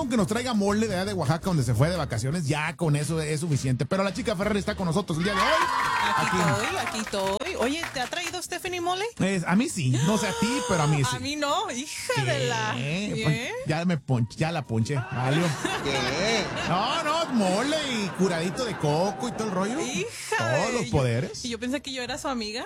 con que nos traiga mole de allá de Oaxaca, donde se fue de vacaciones, ya con eso es suficiente. Pero la chica Ferrari está con nosotros el día de hoy. Aquí estoy. Oye, ¿te ha traído Stephanie mole? A mí sí, no sé a ti, pero a mí sí. A mí no, hija de la... Pues, ya la ponché, valió. ¿Qué? No, mole y curadito de coco y todo el rollo. Hija todos los poderes. Y yo pensé que yo era su amiga.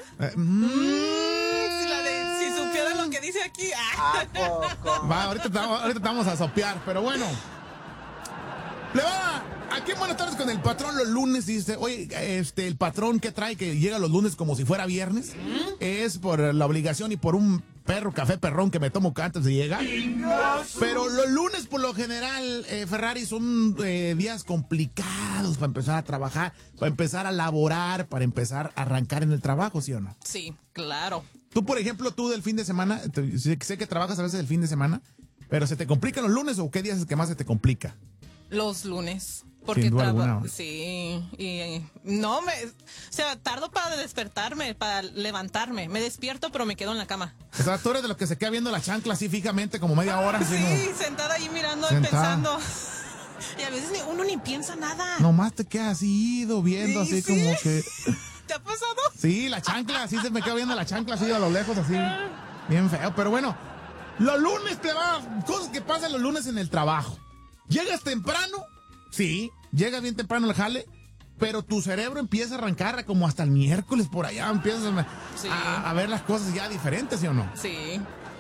Si supiera lo que dice aquí. ¿A poco? Va, ahorita te vamos a sopear, pero bueno. Le va. Aquí en Buenas Tardes con el patrón los lunes dice, oye, el patrón que trae que llega los lunes como si fuera viernes, es por la obligación y por un café perrón que me tomo antes de llegar. Pero los lunes por lo general, Ferrari, son días complicados para empezar a trabajar, para empezar a laborar, para empezar a arrancar en el trabajo, ¿sí o no? Sí, claro. Tú, por ejemplo, del fin de semana, sé que trabajas a veces el fin de semana, pero ¿se te complican los lunes o qué días es que más se te complica? Los lunes. Porque Sin duda alguna. sí, y no o sea, tardo para despertarme, para levantarme. Me despierto, pero me quedo en la cama. O sea, tú eres de los que se queda viendo la chancla así fijamente como media hora. Sí, ¿no? sentada ahí mirando y pensando. Y a veces uno ni piensa nada. Nomás te quedas así ido viendo, Sí, así como que... ¿Te ha pasado? Sí, la chancla, así se me queda viendo la chancla así a lo lejos, así. Bien feo, pero bueno. Los lunes cosas que pasan los lunes en el trabajo. Llegas temprano, sí, llegas bien temprano al jale, pero tu cerebro empieza a arrancar como hasta el miércoles por allá, empiezas a ver las cosas ya diferentes, ¿sí o no? Sí.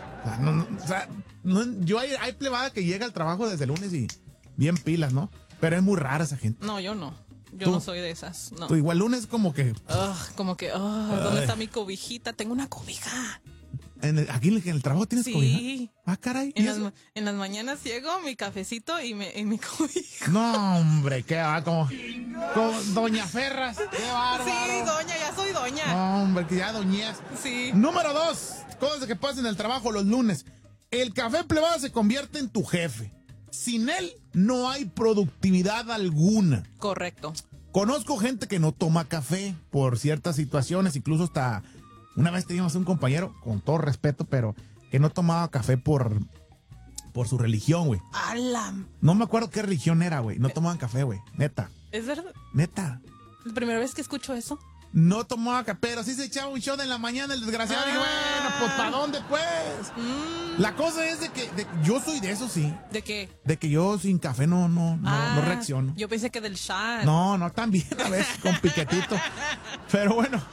Hay plebada que llega al trabajo desde el lunes y bien pilas, ¿no? Pero es muy rara esa gente. No, yo no. Yo no soy de esas, no. Tú igual lunes como que... ¿dónde está mi cobijita? Tengo una cobija. ¿Aquí en el trabajo tienes cobija? Sí. Ah, caray. En las mañanas llego, mi cafecito y mi cobija. No, hombre, qué va, como Doña Ferras, qué bárbaro. Sí, doña, ya soy doña. No, hombre, que ya doñez. Sí. Número 2, cosas que pasan en el trabajo los lunes. El café plebada se convierte en tu jefe. Sin él no hay productividad alguna. Correcto. Conozco gente que no toma café por ciertas situaciones, incluso hasta una vez teníamos un compañero, con todo respeto, pero que no tomaba café por su religión, güey. ¡Alam! No me acuerdo qué religión era, güey. No tomaban café, güey. Neta. ¿Es verdad? Neta. ¿La primera vez que escucho eso? No tomaba café, pero sí se echaba un shot en la mañana el desgraciado. Y bueno, pues ¿para dónde, pues? La cosa es de que yo soy de eso, sí. ¿De qué? De que yo sin café no reacciono. Yo pensé que del shot. No, también a veces con piquetito. Pero bueno,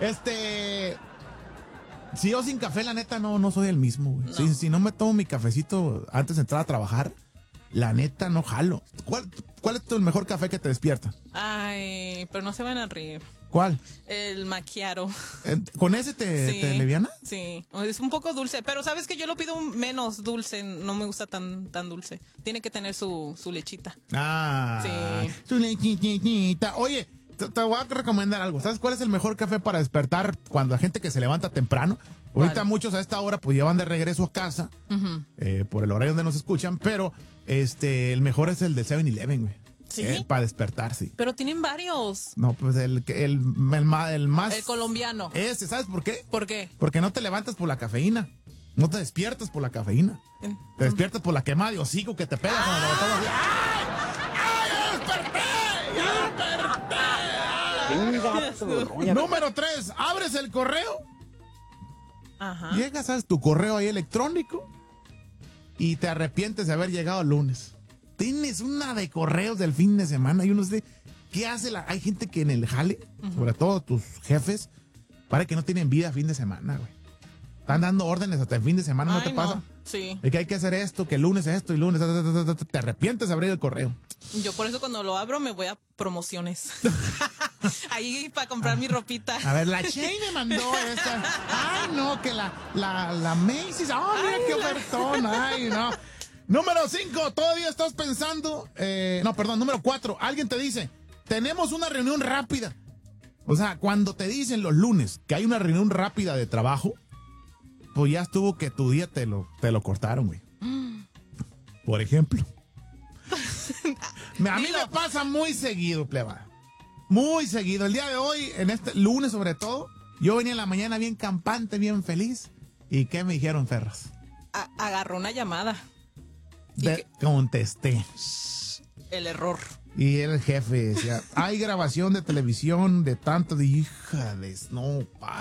si yo sin café, la neta, no soy el mismo, güey. No. Si no me tomo mi cafecito antes de entrar a trabajar, la neta no jalo. ¿Cuál es el mejor café que te despierta? Ay, pero no se van a reír. ¿Cuál? El macchiato. ¿Con ese te leviana? Sí, es un poco dulce, pero sabes que yo lo pido menos dulce, no me gusta tan dulce. Tiene que tener su lechita. Ah, sí. Su lechita. Oye, te voy a recomendar algo. ¿Sabes cuál es el mejor café para despertar cuando la gente que se levanta temprano? Ahorita muchos a esta hora pues llevan de regreso a casa por el horario donde nos escuchan, pero el mejor es el de 7-Eleven, güey. ¿Sí? Para despertar, sí. Pero tienen varios. No, pues el más... El colombiano. Ese, ¿sabes por qué? ¿Por qué? Porque no te levantas por la cafeína. No te despiertas por la cafeína. Te despiertas por la quemada de hocico que te pega cuando lo tomas. ¡Ay, desperté! Número 3, abres el correo. Ajá. Llegas, ¿sabes? Tu correo ahí electrónico y te arrepientes de haber llegado el lunes. Tienes una de correos del fin de semana y uno dice, ¿qué hace hay gente que en el jale, sobre todo tus jefes, para que no tienen vida fin de semana, güey? Están dando órdenes hasta el fin de semana, ¿no te pasa? Sí. De que hay que hacer esto, que el lunes esto y lunes, te arrepientes de abrir el correo. Yo por eso cuando lo abro me voy a promociones. Ahí para comprar mi ropita. A ver, la Shane me mandó esta. Ay, no, que la Macy's. Ay, mira qué ofertón. Ay, no. Número 5, todavía estás pensando. Número 4, alguien te dice, tenemos una reunión rápida. O sea, cuando te dicen los lunes que hay una reunión rápida de trabajo, pues ya estuvo que tu día te lo cortaron, güey. Por ejemplo. A mí me pasa muy seguido, pleba. Muy seguido. El día de hoy, en este lunes sobre todo, yo venía en la mañana bien campante, bien feliz. ¿Y qué me dijeron, Ferras? Agarró una llamada. Contesté. El error. Y el jefe decía, hay grabación de televisión de tanto de hija de... No,